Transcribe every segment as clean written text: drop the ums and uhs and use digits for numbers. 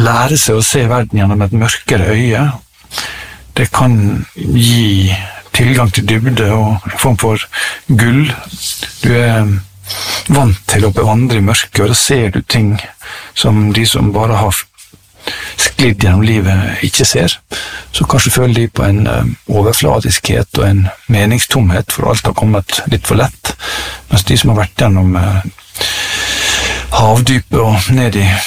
lære seg å se verden gjennom et mørkere øye, det kan gi tilgang til dybde og en form for gull. Du vant til å bevandre i mørket, og da ser du ting som de som bare har sklidd gjennom livet ikke ser. Så kanskje føler de på en overfladiskhet og en meningstomhet, for alt har kommet litt for lett, mens de som har vært gjennom havdypet og ned i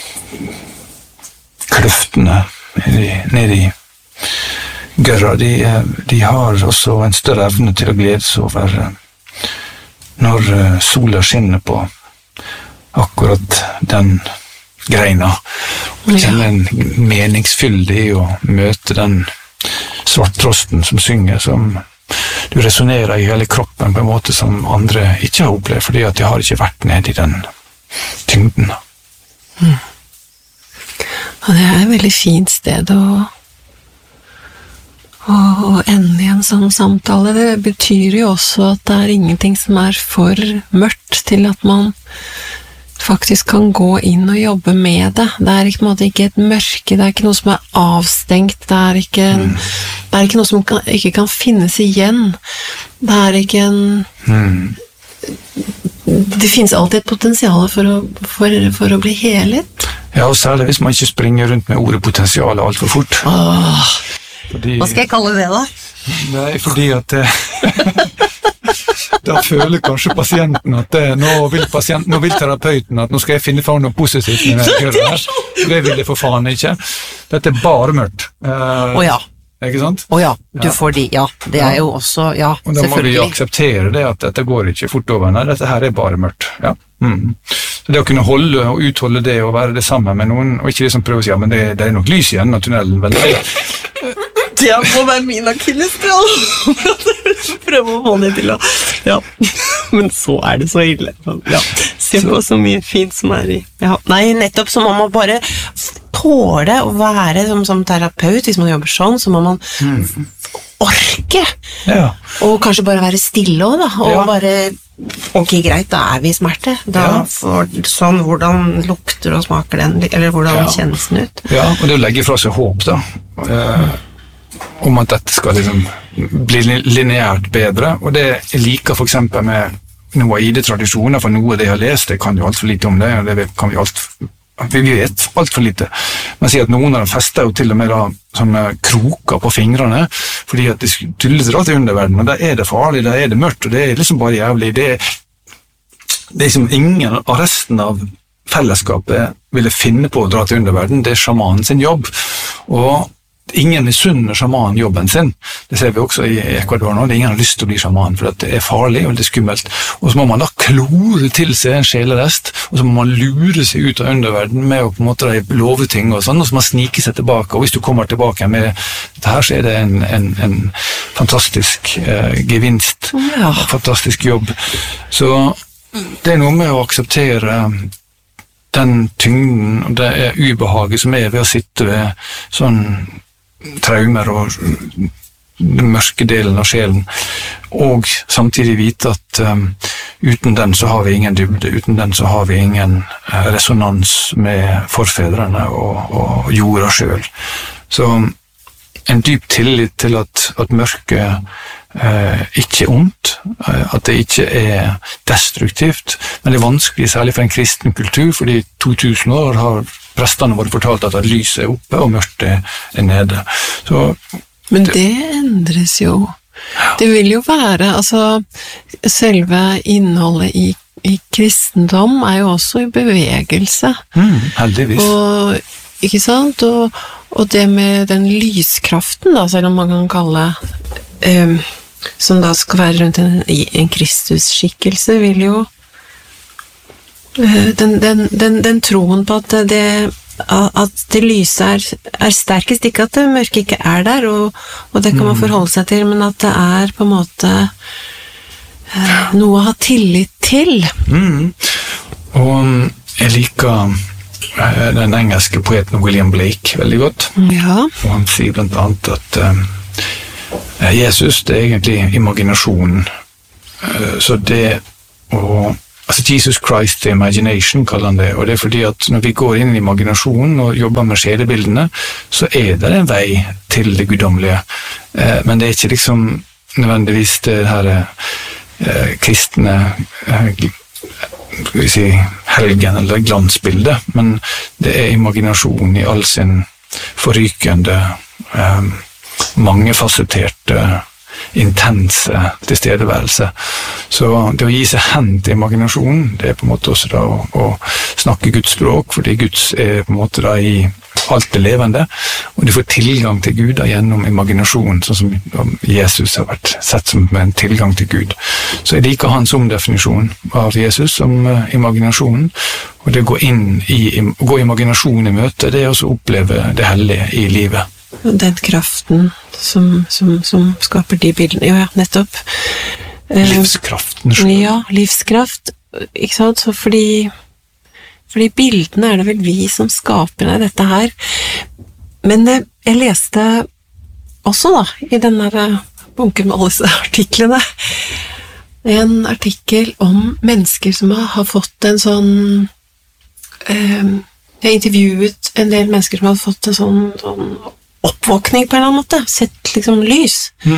kløftene, ned i gørra, de har også en større evne til å glede seg over når sola skinner på akkurat den greina, og kjenne en meningsfylde i å møte den svarttrosten som synger, som du resonerer i hele kroppen på en måte som andre ikke har opplevd, fordi at de har ikke vært nede i den tyngden. Og det et veldig fint sted å ende i en sånn samtale. Det betyr jo også at det ingenting som for mørkt til at man faktisk kan gå inn og jobbe med det. Det på en måte ikke et mørke, det ikke noe som avstengt, det ikke noe som ikke kan finnes igjen. Det ikke en... Det finnes alltid et potensial for å bli helet. Ja, og særlig hvis man ikke springer rundt med ordet potensial alt for fort. Hva skal jeg kalle det da? Nei, fordi at da føler kanskje pasienten at nå vil terapeuten at nå skal jeg finne fram noe positivt med det jeg gjør her. Det vil jeg for faen ikke. Dette bare mørkt. Ja. Ikke sant? Ja, du får de, ja. Det jo også, ja, og da må vi akseptere det at dette går ikke fort over. Nei, dette her bare mørkt. Ja. Så det å kunne holde og utholde det og være det sammen med noen, og ikke liksom prøve å si, ja, men det nok lys igjen av tunnelen, vel? Det må være min akilleshæl. Prøve å få det til å... Ja, men så det så ille. Ja. Se på så mye fint som i... Ja. Nei, nettopp så må man bare tåle å være som terapeut. Hvis man jobber sånn, så må man orke. Ja. Og kanskje bare være stille også, da. Og bare... Ok, greit, da vi i smerte. Da får sånn, hvordan lukter og smaker den, eller hvordan kjennes den ut. Ja, og det å legge fra seg håp, da. Om at dette skal liksom bli lineært bedre, og det jeg liker for eksempel med noe av ID-tradisjoner, for noe av det jeg har lest, det kan jo alt for lite om det, og det kan vi vet alt for lite. Man sier at noen av dem fester jo til og med da, sånne kroker på fingrene, fordi at de tyller dra til underverdenen, og da det farlig, da det mørkt, og det liksom bare jævlig. Det liksom ingen av resten av fellesskapet ville finne på å dra til underverdenen, det sjamanen sin jobb, og ingen misunner sjamanen jobben sin. Det ser vi også i Ecuador nå. Ingen har lyst til å bli sjaman, for det farlig og det skummelt. Og så må man da klore til seg en sjelerest, og så må man lure seg ut av underverden med å på en måte love ting og sånn, og så må man snike seg tilbake. Og hvis du kommer tilbake med dette her, så det en fantastisk gevinst. Ja. Fantastisk jobb. Så det noe med å akseptere den tyngden, og det ubehaget som ved å sitte ved sånn traumer og den mørke delen av sjelen, og samtidig vite at uten den så har vi ingen dybde, uten den så har vi ingen resonans med forfedrene og jorda selv. Så en dyp tillit til at mørket ikke ondt, at det ikke destruktivt, men det vanskelig, særlig for en kristen kultur, fordi 2000 år har prestene våre fortalt at lyset oppe og mørkt nede. Så, men det endres jo. Det vil jo være, altså, selve innholdet i kristendom jo også i bevegelse. Heldigvis. Og, ikke sant? Og det med den lyskraften, da, selv om man kan kalle som da skal være rundt en Kristus-skikkelse, vil jo den troen på at det lyse sterkest, ikke at det mørke ikke der, og det kan man forholde seg til, men at det på en måte noe å ha tillit til. Og jeg liker den engelske poeten William Blake veldig godt. Ja. Og han sier blant annet at Jesus, det egentlig imaginasjonen. Så det å altså Jesus Christ the Imagination kaller han det, og det er fordi at når vi går inn i imaginasjonen og jobber med sjelebildene, så er det en vei til det guddommelige, men det er ikke liksom nødvendigvis det her kristne skal vi si, helgen eller glansbildet, men det er imaginasjon i all sin forrykende, mangefasetterte, intense tilstedeværelse. Så det å gi seg hen til imaginasjon, det er på en måte også da å snakke Guds språk, fordi Guds er på en måte da i alt det levende, og du får tilgang til Gud da gjennom imaginasjon, sånn som Jesus har vært sett som en tilgang til Gud. Så jeg liker hans omdefinisjon av Jesus som imaginasjonen, og det å gå imaginasjon i møte, det er også å oppleve det hellige i livet. Den kraften som skaper de bildene, ja, nettopp. Livskraften selv. Ja, livskraft, ikke sant, så fordi bildene er det vel vi som skaper dette her. Men jeg leste også da, i denne bunken med alle disse artiklene, en artikkel om mennesker som har fått en sånn jeg intervjuet en del mennesker som hadde fått en sånn oppvåkning på en eller annen måte, sett liksom lys.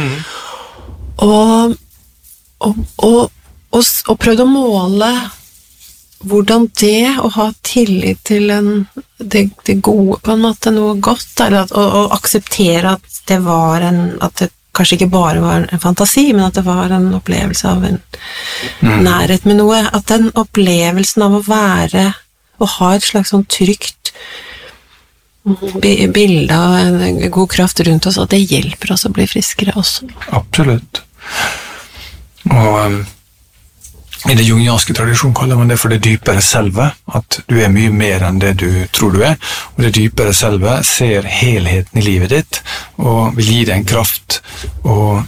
Og prøvde å måle hvordan det å ha tillit til det gode på en måte, noe godt, eller å akseptere at det var at det kanskje ikke bare var en fantasi, men at det var en opplevelse av en nærhet med noe, at den opplevelsen av å ha et slags sånn trygt bilde av en god kraft rundt oss, at det hjelper oss å bli friskere også. Absolutt. Og i det jungianske tradisjonen kaller man det for det dypere selve, at du er mye mer enn det du tror du er, og det dypere selve ser helheten i livet ditt, og vil gi deg en kraft og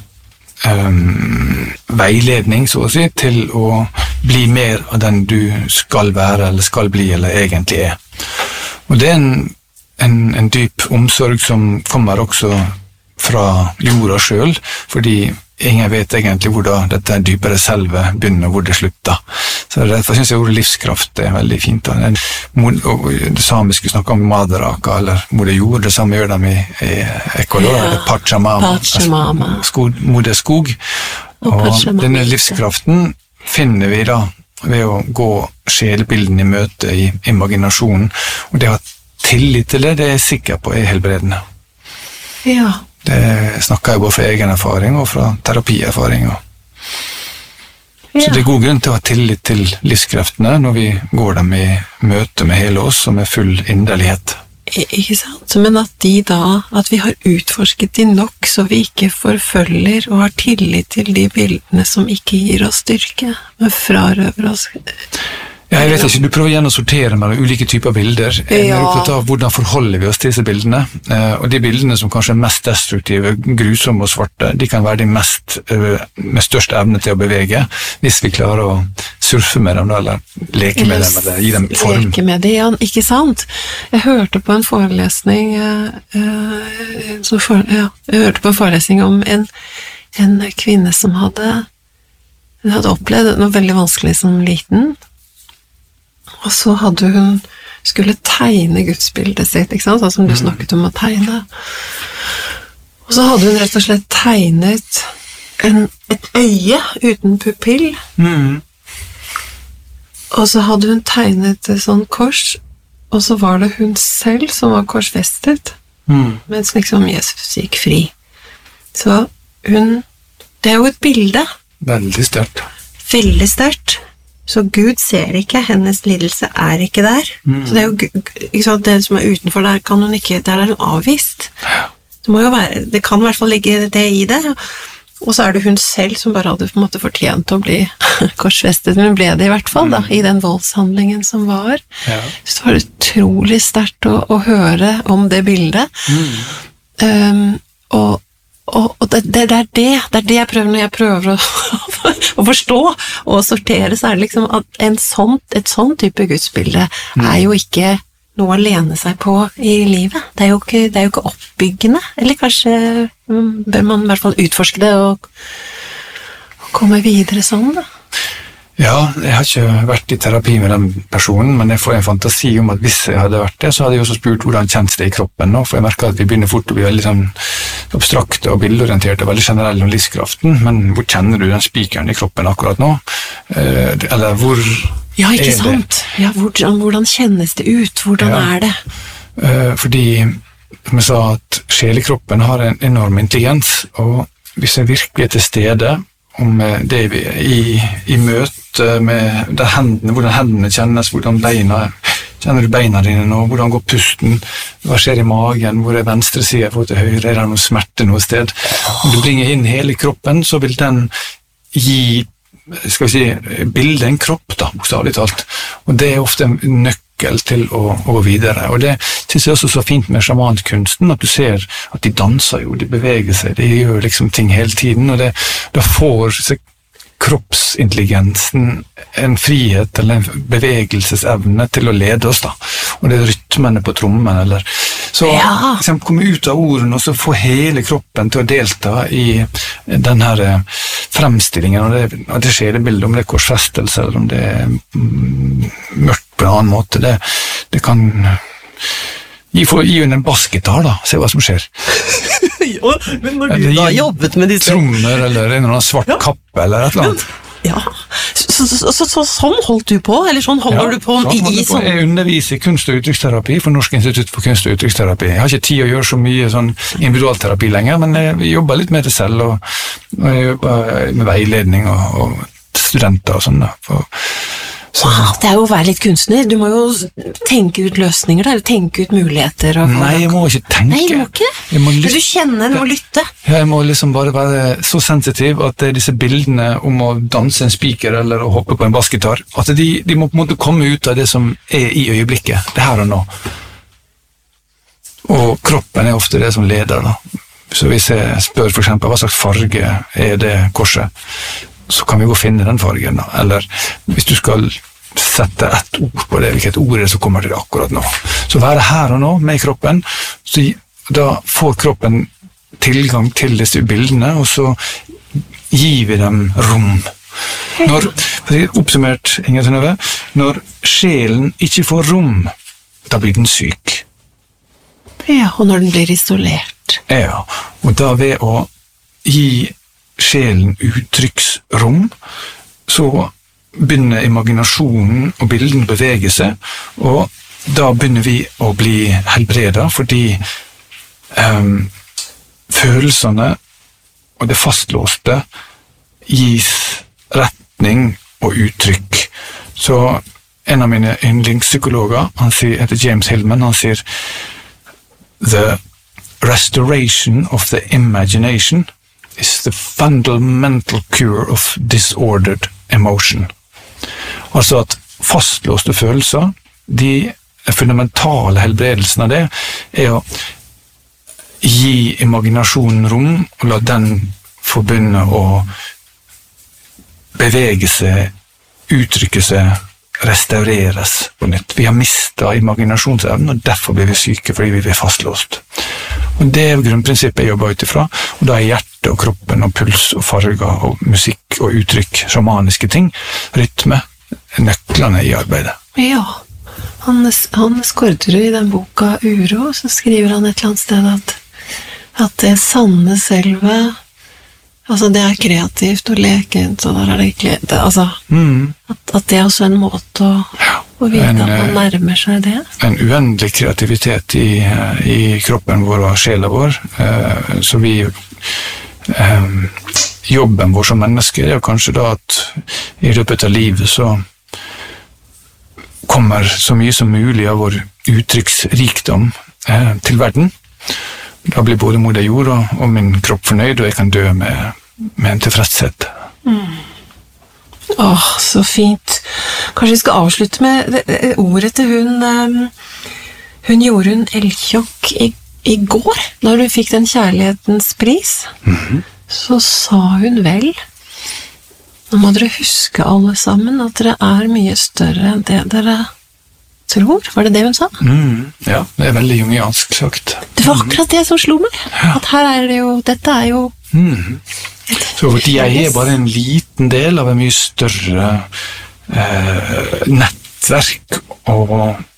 veiledning, så å si, til å bli mer av den du skal være, eller skal bli, eller egentlig er. Og det er en dyp omsorg som kommer også fra jorda selv, fordi ingen vet egentlig hvor dette dypere selve begynner, hvor det slutter. Så derfor synes jeg ordet livskraft er veldig fint. Det samiske snakker om madaraka, eller moder jord, det samme gjør de i Ecuador, eller Pachamama, moder skog. Og denne livskraften finner vi da ved å gå sjelbilden i møte i imaginasjonen, og det å ha tillit til det er jeg sikker på er helbredende. Ja. Det snakker jeg både fra egen erfaring og fra terapierfaring. Så det er god grunn til å ha tillit til livskreftene når vi går dem i møte med hele oss og med full inderlighet. Ikke sant? Men at vi har utforsket de nok så vi ikke forfølger og har tillit til de bildene som ikke gir oss styrke, men frarøver oss. Ja, jeg vet ikke, du prøver igjen å sortere mellom ulike typer bilder. Jeg er opptatt av hvordan forholder vi oss til disse bildene, og de bildene som kanskje er mest destruktive, grusomme og svarte, de kan være de med størst evne til å bevege, hvis vi klarer å surfe med dem, eller leke med dem, eller gi dem form. Leke med det, ja, ikke sant? Jeg hørte på en forelesning, om en kvinne som hadde opplevd noe veldig vanskelig som liten, og så hadde hun skulle tegne gudsbildet sitt, ikke sant? Sånn som du snakket om å tegne. Og så hadde hun rett og slett tegnet et øye uten pupill. Og så hadde hun tegnet et sånn kors, og så var det hun selv som var korsfestet, mens liksom Jesus gikk fri. Så det er jo et bilde. Veldig sterkt. Veldig sterkt. Så Gud ser ikke, hennes lidelse er ikke der. Så det er jo ikke sant, det som er utenfor der, kan hun ikke, der er hun avvist. Det må jo være, det kan i hvert fall ligge det i det. Og så er det hun selv som bare hadde på en måte fortjent å bli korsfestet, men hun ble det i hvert fall da, i den voldshandlingen som var. Så det var utrolig sterkt å høre om det bildet. Og det er det jeg prøver når jeg prøver å forstå og sortere, så er det liksom at et sånt type gudsbilde er jo ikke noe å lene seg på i livet. Det er jo ikke oppbyggende, eller kanskje bør man i hvert fall utforske det og komme videre sånn da. Ja, jeg har ikke vært i terapi med den personen, men jeg får en fantasi om at hvis jeg hadde vært det, så hadde jeg også spurt hvordan kjennes det i kroppen nå, for jeg merker at vi begynner fort å bli veldig sånn abstrakte og bildeorienterte og veldig generelle om livskraften, men hvor kjenner du den spikeren i kroppen akkurat nå? Eller hvor ja, ikke sant? Ja, hvordan kjennes det ut? Hvordan er det? Fordi, som jeg sa, at sjelekroppen har en enorm intelligens, og hvis jeg virkelig er til stede om det i møte med hvordan hendene kjennes, hvordan kjenner du beina dine nå, hvordan går pusten, hva skjer i magen, hvor venstre side, hvor til høyre, er det noe smerte noe sted. Om du bringer inn hele kroppen, så vil den gi, skal vi si, bilde en kropp da, bokstavelig talt. Og det er ofte en nøkkel til å gå videre. Og det synes jeg også så fint med sjamankunsten, at du ser at de danser jo, de beveger seg, de gjør liksom ting hele tiden, og da får kroppsintelligensen en frihet eller en bevegelsesevne til å lede oss da. Og det er rytmene på trommen, eller så liksom, komme ut av ordene og så få hele kroppen til å delta i den her fremstillingen, og det skjer det bildet, om det er korsfestelse eller om det er mørkt på en annen måte, det kan gi henne en bassgitar da, se hva som skjer. Jo, men når du da jobbet med disse trommer eller en svart kappe eller et eller annet. Ja, så sånn holdt du på, eller sånn holder du på i sånn? Jeg underviser i kunst- og uttrykksterapi for Norsk institutt for kunst- og uttrykksterapi. Jeg har ikke tid å gjøre så mye sånn individualterapi lenger, men jeg jobber litt med det selv, og jeg jobber med veiledning og studenter og sånn da. Wow, det er jo å være litt kunstner. Du må jo tenke ut løsninger, eller tenke ut muligheter. Nei, jeg må ikke tenke. Nei, du må ikke. Men du kjenner, du må lytte. Ja, jeg må liksom bare være så sensitiv at disse bildene om å danse en spiker eller å hoppe på en bassgitar, at de må på en måte komme ut av det som er i øyeblikket, det her og nå. Og kroppen er ofte det som leder da. Så hvis jeg spør for eksempel hva slags farge er det korset, så kan vi gå og finne den fargen da. Eller hvis du skal sette et ord på det, hvilket ord er det som kommer til det akkurat nå. Så være her og nå med kroppen, så da får kroppen tilgang til disse bildene, og så gir vi dem rom. Oppsummert, Inger Synnøve, når sjelen ikke får rom, da blir den syk. Ja, og når den blir isolert. Ja, og da ved å gi sjelen uttrykksrom, så begynner imaginasjonen og bilden bevege seg, og da begynner vi å bli helbredet, fordi følelsene og det fastlåste gis retning og uttrykk. Så en av mine yndlingspsykologer, han heter James Hillman, han sier «The restoration of the imagination is the fundamental cure of disordered emotion». Altså at fastlåste følelser, de fundamentale helbredelsen av det, er å gi imaginasjonen rom, og la den få begynne å bevege seg, uttrykke seg, restaureres på nytt. Vi har mistet imaginasjonsevnen, og derfor blir vi syke, fordi vi er fastlåst. Og det er grunnprinsippet jeg jobber ut ifra, og da er hjertet og kroppen og puls og farger og musikk og uttrykk, shamaniske ting, rytme, nøklene i arbeidet. Ja, Hannes Skårderud i den boka Uro, så skriver han et eller annet sted at det sanne selve, altså det er kreativt og lekent, og der er det ikke, altså, at det er også en måte å vite at man nærmer seg det. En uendelig kreativitet i kroppen vår og sjela vår, så vi jobben vår som mennesker er kanskje da at i løpet av livet så kommer så mye som mulig av vår uttrykksrikdom til verden. Da blir både moder jord og min kropp fornøyd, og jeg kan dø med en tilfredshet. Åh, så fint. Kanskje vi skal avslutte med ordet til hun Jorunn Elkjokk i går, da du fikk den kjærlighetens pris. Så sa hun vel, nå må dere huske alle sammen, at dere er mye større enn det dere tror. Var det det hun sa? Ja, det er veldig jungiansk sagt. Det var akkurat det som slo meg. At her er det jo, dette er jo Så fordi jeg bare en liten del av en mye større nettverk og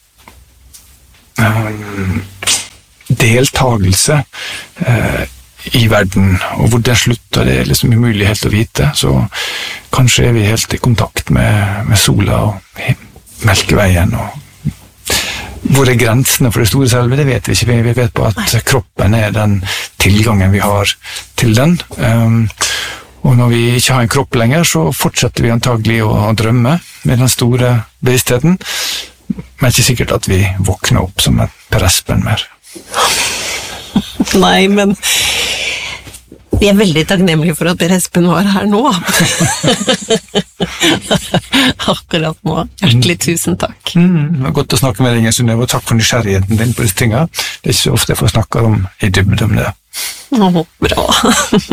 deltagelse i verden, og hvor den slutter, det liksom umulig helt å vite, så kanskje vi helt i kontakt med sola og Melkeveien, og hvor grensene for det store selve, det vet vi ikke. Vi vet på at kroppen den tilgangen vi har til den, og når vi ikke har en kropp lenger, så fortsetter vi antagelig å drømme med den store bevisstheten, men ikke sikkert at vi våkner opp som en Per Espen mer. Nei, men vi veldig takknemlige for at Per Espen var her nå. Akkurat nå. Hjertelig tusen takk. Det var godt å snakke med deg, Synnøve, og takk for nysgjerrigheten din på disse tingene. Det ikke så ofte jeg får snakke om i dybden om det. Bra.